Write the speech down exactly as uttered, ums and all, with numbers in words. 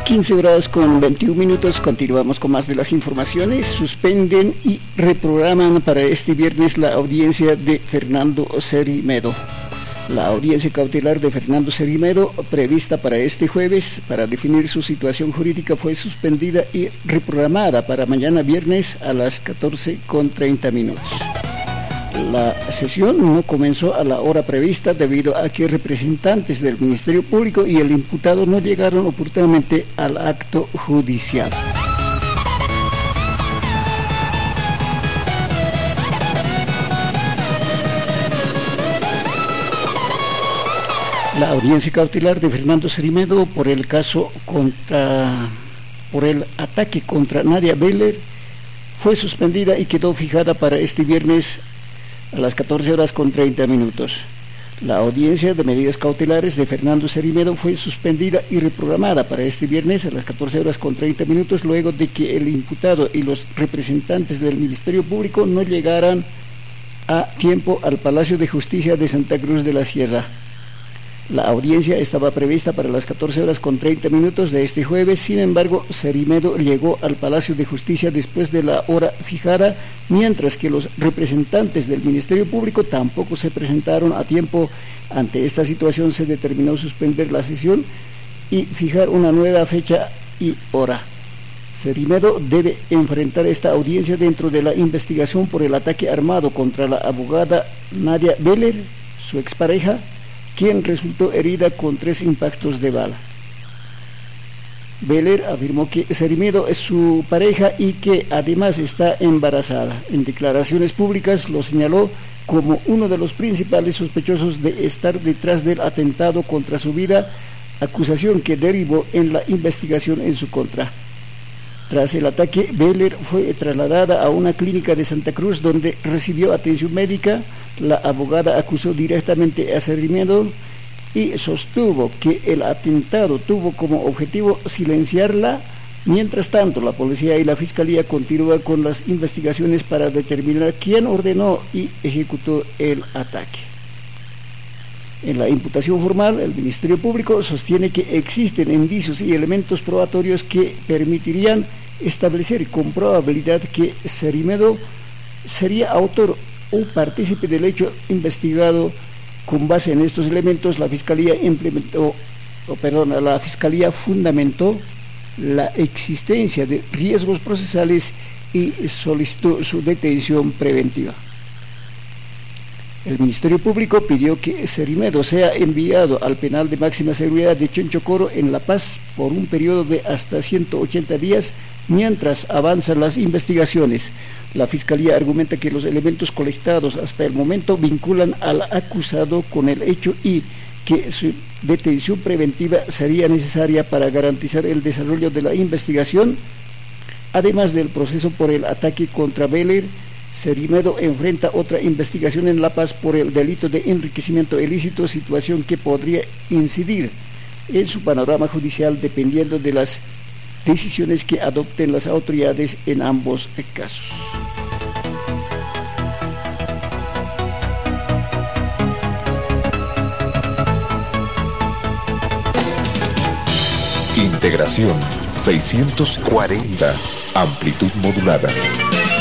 quince horas con veintiún minutos, continuamos con más de las informaciones. Suspenden y reprograman para este viernes la audiencia de Fernando Cerimedo. La audiencia cautelar de Fernando Cerimedo, prevista para este jueves para definir su situación jurídica, fue suspendida y reprogramada para mañana viernes a las catorce con treinta minutos. La sesión no comenzó a la hora prevista debido a que representantes del Ministerio Público y el imputado no llegaron oportunamente al acto judicial. La audiencia cautelar de Fernando Cerimedo por el caso contra, por el ataque contra Nadia Beller fue suspendida y quedó fijada para este viernes a las catorce horas con treinta minutos. La audiencia de medidas cautelares de Fernando Cerimedo fue suspendida y reprogramada para este viernes a las catorce horas con treinta minutos luego de que el imputado y los representantes del Ministerio Público no llegaran a tiempo al Palacio de Justicia de Santa Cruz de la Sierra. La audiencia estaba prevista para las catorce horas con treinta minutos de este jueves, sin embargo, Cerimedo llegó al Palacio de Justicia después de la hora fijada, mientras que los representantes del Ministerio Público tampoco se presentaron a tiempo. Ante esta situación se determinó suspender la sesión y fijar una nueva fecha y hora. Cerimedo debe enfrentar esta audiencia dentro de la investigación por el ataque armado contra la abogada Nadia Beller, su expareja, quien resultó herida con tres impactos de bala. Beller afirmó que Cerimedo es su pareja y que además está embarazada. En declaraciones públicas lo señaló como uno de los principales sospechosos de estar detrás del atentado contra su vida, acusación que derivó en la investigación en su contra. Tras el ataque, Beller fue trasladada a una clínica de Santa Cruz donde recibió atención médica. La abogada acusó directamente a Cerimedo y sostuvo que el atentado tuvo como objetivo silenciarla. Mientras tanto, la policía y la fiscalía continúan con las investigaciones para determinar quién ordenó y ejecutó el ataque. En la imputación formal, el Ministerio Público sostiene que existen indicios y elementos probatorios que permitirían establecer con probabilidad que Cerimedo sería autor o partícipe del hecho investigado. Con base en estos elementos, la Fiscalía implementó, o perdón, la Fiscalía fundamentó la existencia de riesgos procesales y solicitó su detención preventiva. El Ministerio Público pidió que Cerimedo sea enviado al penal de máxima seguridad de Chonchocoro en La Paz por un periodo de hasta ciento ochenta días mientras avanzan las investigaciones. La Fiscalía argumenta que los elementos colectados hasta el momento vinculan al acusado con el hecho y que su detención preventiva sería necesaria para garantizar el desarrollo de la investigación. Además del proceso por el ataque contra Beller, Cerimedo enfrenta otra investigación en La Paz por el delito de enriquecimiento ilícito, situación que podría incidir en su panorama judicial dependiendo de las decisiones que adopten las autoridades en ambos casos. Integración seiscientos cuarenta, amplitud modulada.